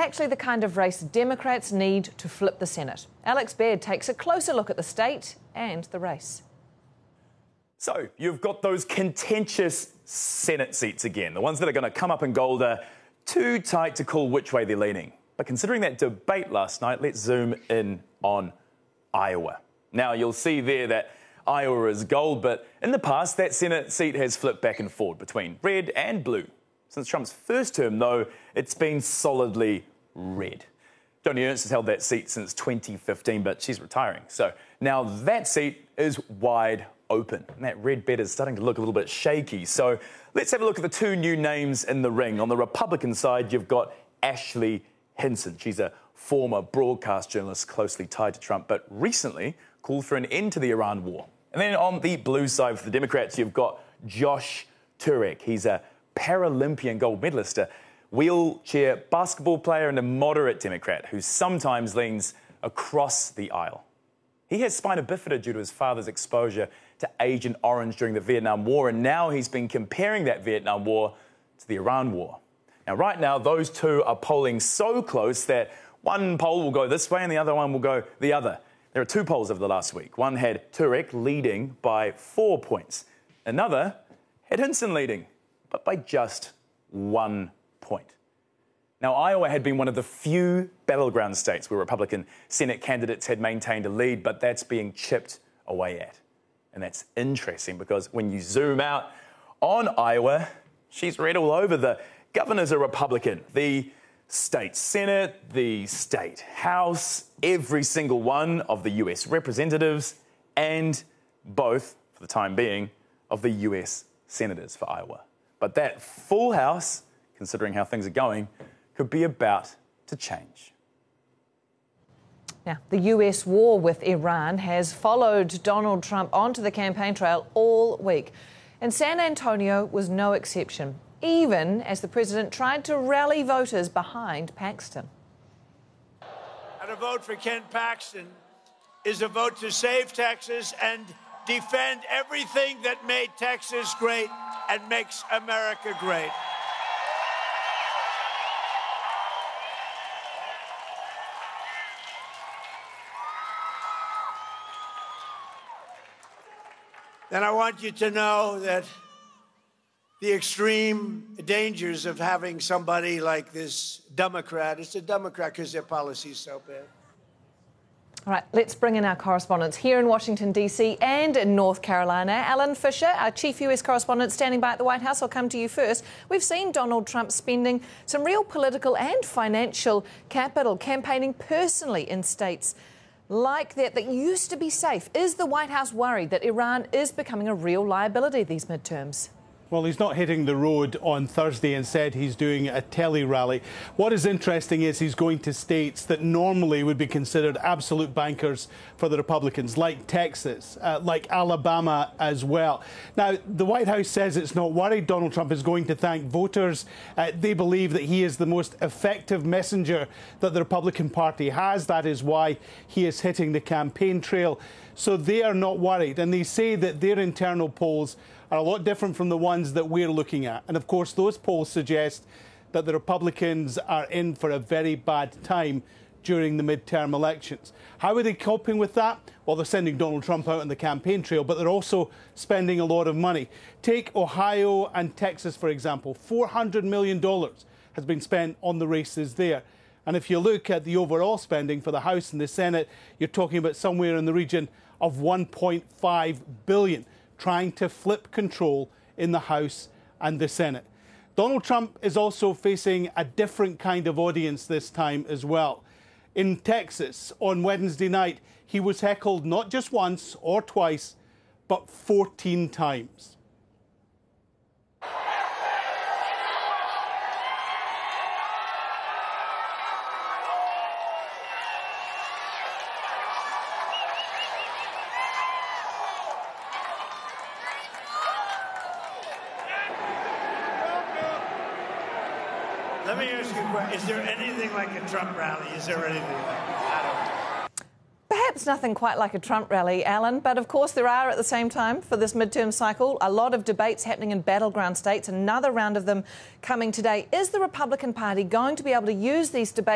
exactly the kind of race Democrats need to flip the Senate. Alex Baird takes a closer look at the state and the race. So you've got those contentious Senate seats again. The ones that are going to come up in gold are too tight to call which way they're leaning. But considering that debate last night, let's zoom in on Iowa. Now, you'll see there that Iowa is gold, but in the past, that Senate seat has flipped back and forth between red and blue. Since Trump's first term, though, it's been solidly red. Joni Ernst has held that seat since 2015, but she's retiring. So now that seat is wide open. And that red bed is starting to look a little bit shaky. So let's have a look at the two new names in the ring. On the Republican side, you've got Ashley Hinson. She's a former broadcast journalist closely tied to Trump, but recently called for an end to the Iran war. And then on the blue side for the Democrats, you've got Josh Turek. He's a Paralympian gold medalist, a wheelchair basketball player and a moderate Democrat who sometimes leans across the aisle. He has spina bifida due to his father's exposure to Agent Orange during the Vietnam War, and now he's been comparing that Vietnam War to the Iran war. Now, right now, those two are polling so close that one poll will go this way and the other one will go the other. There are two polls over the last week. One had Turek leading by 4 points. Another had Hinson leading, but by just 1 point. Now, Iowa had been one of the few battleground states where Republican Senate candidates had maintained a lead, but that's being chipped away at. And that's interesting because when you zoom out on Iowa, she's red all over. The governor's a Republican. The state Senate, the state House, every single one of the US representatives, and both, for the time being, of the US senators for Iowa. But that full House, considering how things are going, could be about to change. Now, the US war with Iran has followed Donald Trump onto the campaign trail all week. And San Antonio was no exception, even as the president tried to rally voters behind Paxton. And a vote for Ken Paxton is a vote to save Texas and defend everything that made Texas great and makes America great. Then I want you to know that the extreme dangers of having somebody like this Democrat, it's a Democrat because their policy is so bad. All right, let's bring in our correspondents here in Washington, D.C. and in North Carolina. Alan Fisher, our chief US correspondent standing by at the White House. I'll come to you first. We've seen Donald Trump spending some real political and financial capital campaigning personally in states like that used to be safe. Is the White House worried that Iran is becoming a real liability these midterms? Well, he's not hitting the road on Thursday and said he's doing a tele-rally. What is interesting is he's going to states that normally would be considered absolute bankers for the Republicans, like Texas, like Alabama as well. Now, the White House says it's not worried. Donald Trump is going to thank voters. They believe that he is the most effective messenger that the Republican Party has. That is why he is hitting the campaign trail. So they are not worried. And they say that their internal polls are a lot different from the ones that we're looking at. And of course, those polls suggest that the Republicans are in for a very bad time during the midterm elections. How are they coping with that? Well, they're sending Donald Trump out on the campaign trail, but they're also spending a lot of money. Take Ohio and Texas, for example. $400 million has been spent on the races there. And if you look at the overall spending for the House and the Senate, you're talking about somewhere in the region of $1.5 billion, trying to flip control in the House and the Senate. Donald Trump is also facing a different kind of audience this time as well. In Texas, on Wednesday night, he was heckled not just once or twice, but 14 times. Let me ask you a question. Is there anything like a Trump rally? Is there anything like that? I don't know. Perhaps nothing quite like a Trump rally, Alan, but of course there are at the same time for this midterm cycle a lot of debates happening in battleground states, another round of them coming today. Is the Republican Party going to be able to use these debates